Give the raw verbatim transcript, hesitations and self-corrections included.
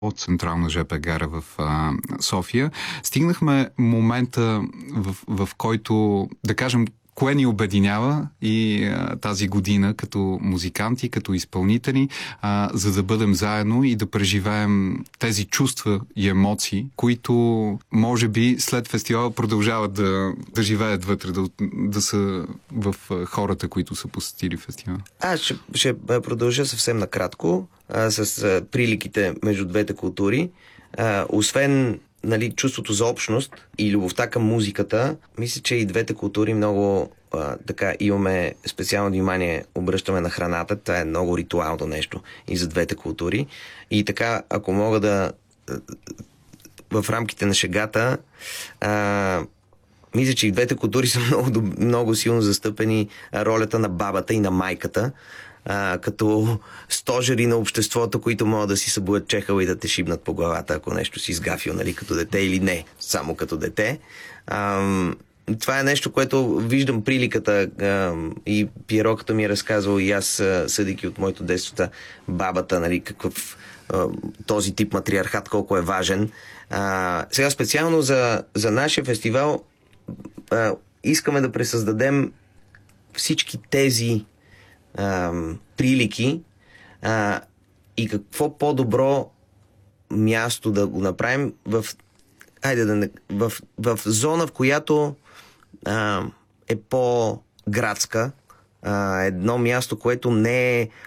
от Централна жп гара в а, София. Стигнахме момента, в, в който, да кажем, кое ни обединява и а, тази година като музиканти, като изпълнители, а, за да бъдем заедно и да преживеем тези чувства и емоции, които може би след фестивала продължават да, да живеят вътре, да, да са в хората, които са посетили фестивала. Аз ще, ще продължа съвсем накратко а, с а, приликите между двете култури. А, освен нали, чувството за общност и любовта към музиката, мисля, че и двете култури много а, така имаме специално внимание, обръщаме на храната. Това е много ритуално нещо и за двете култури. И така, ако мога да в рамките на шегата, а, мисля, че и двете култури са много, много силно застъпени ролята на бабата и на майката, а, като стожери на обществото, които могат да си събудят чехъл и да те шибнат по главата, ако нещо си сгафил, нали, като дете или не, само като дете. А, това е нещо, което виждам приликата а, и Пиеро, като ми е разказвал и аз, съдейки от моето детство, бабата, нали, какъв а, този тип матриархат, колко е важен. А, сега специално за, за нашия фестивал а, искаме да пресъздадем всички тези а, прилики а, и какво по-добро място да го направим в, айде да не, в, в зона, в която а, е по-градска, а, едно място, което не е